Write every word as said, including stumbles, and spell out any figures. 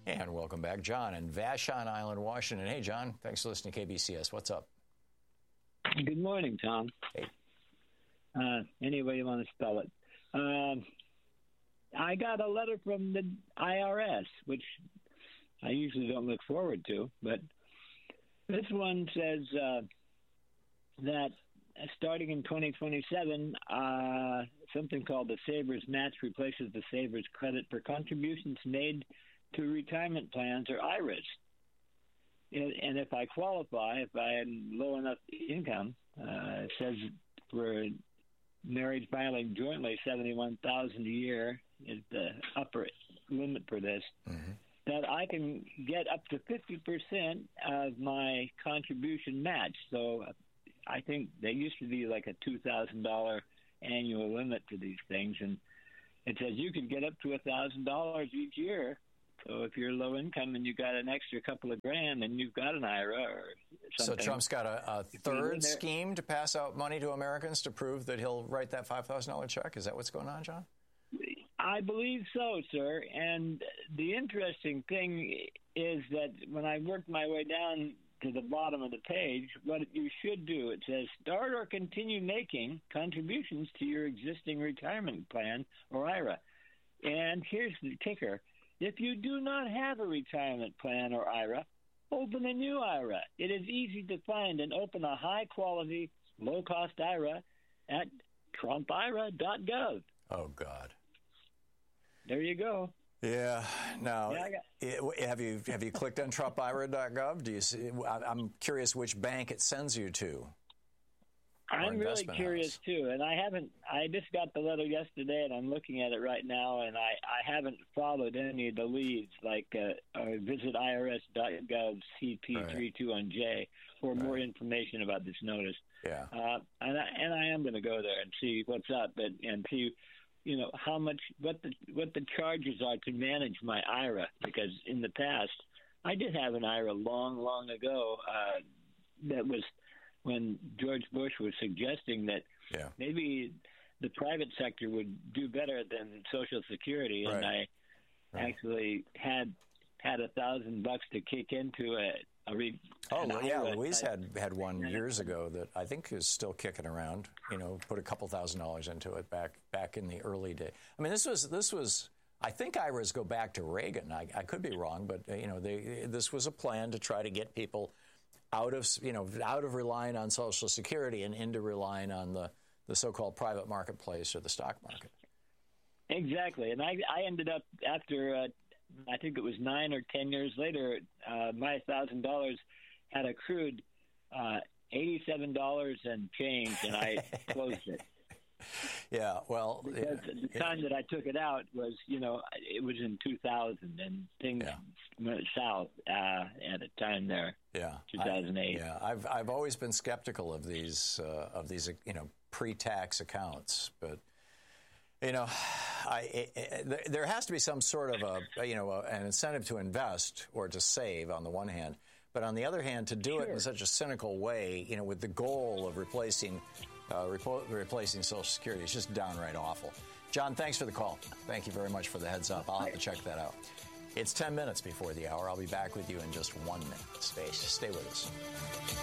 And welcome back, John in Vashon Island, Washington. Hey, John, thanks for listening to K B C S. What's up? Good morning, Tom. Hey. Uh, any way you want to spell it. Um, I got a letter from the I R S, which I usually don't look forward to, but this one says uh, that starting in twenty twenty-seven, uh, something called the Savers Match replaces the Savers credit for contributions made to retirement plans or I R As. And, and if I qualify, if I am low enough income, uh, it says for married filing jointly, seventy-one thousand dollars a year is the upper limit for this, mm-hmm. that I can get up to fifty percent of my contribution match. So I think there used to be like a two thousand dollars annual limit to these things, and it says you can get up to one thousand dollars each year. So if you're low income and you got an extra couple of grand, and you've got an I R A or something. So Trump's got a, a third scheme to pass out money to Americans to prove that he'll write that five thousand dollars check? Is that what's going on, John? I believe so, sir. And the interesting thing is that when I worked my way down to the bottom of the page, what you should do, it says start or continue making contributions to your existing retirement plan or I R A. And here's the kicker. If you do not have a retirement plan or I R A, open a new I R A. It is easy to find and open a high-quality, low-cost I R A at trump I R A dot gov. Oh, God. There you go. Yeah. Now, yeah, got- it, have you have you clicked on trump I R A dot gov? Do you see? I'm curious which bank it sends you to. I'm really curious, house. too, and I haven't – I just got the letter yesterday, and I'm looking at it right now, and I, I haven't followed any of the leads, like uh, uh, visit I R S dot gov C P thirty-two J for right. more information about this notice. Yeah. Uh, and, I, and I am going to go there and see what's up and, and see, you know, how much – what the what the charges are to manage my I R A, because in the past, I did have an I R A long, long ago uh, that was – when George Bush was suggesting that yeah. maybe the private sector would do better than Social Security, right. and I right. actually had had a thousand bucks to kick into a, a re- oh well, yeah, Louise type. had had one years ago that I think is still kicking around. You know, put a couple thousand dollars into it back back in the early days. I mean, this was this was. I think I R As go back to Reagan. I, I could be wrong, but you know, they, this was a plan to try to get people out of, you know, out of relying on Social Security and into relying on the, the so-called private marketplace or the stock market. Exactly. And I, I ended up after, uh, I think it was nine or ten years later, uh, my one thousand dollars had accrued uh, eighty-seven dollars and change, and I closed it. Yeah, well, because yeah, the time yeah. that I took it out was, you know, it was in two thousand, and things yeah. went south uh, at a time there. Yeah, two thousand eight. I, yeah, I've I've always been skeptical of these uh, of these you know pre-tax accounts, but you know, I it, it, there has to be some sort of a you know a, an incentive to invest or to save on the one hand, but on the other hand, to do sure. it in such a cynical way, you know, with the goal of replacing uh, repo- replacing Social Security, it's just downright awful. John, thanks for the call. Thank you very much for the heads up. I'll have to check that out. It's ten minutes before the hour. I'll be back with you in just one minute. Stay, stay with us.